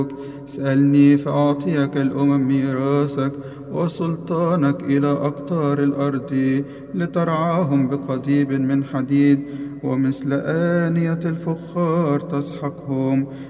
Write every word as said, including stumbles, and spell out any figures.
اسألني فأعطيك الأمم ميراثك وسلطانك إلى أقطار الأرض، لترعاهم بقضيب من حديد ومثل آنية الفخار تسحقهم،